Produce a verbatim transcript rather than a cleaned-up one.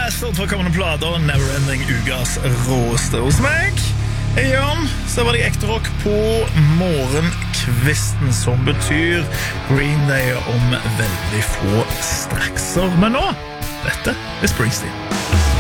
Bastard fra kommende plater, Neverending, ukas råeste hos meg. Hei Jørn, så var det ekte rock på morgenkvisten, som betyr Green Day om veldig få strakser. Men nå, dette er Springsteen.